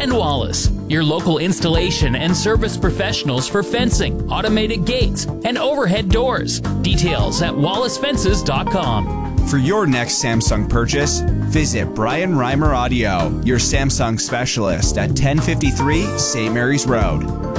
and Wallace, your local installation and service professionals for fencing, automated gates, and overhead doors. Details at wallacefences.com. For your next Samsung purchase, visit Brian Reimer Audio, your Samsung specialist at 1053 St. Mary's Road.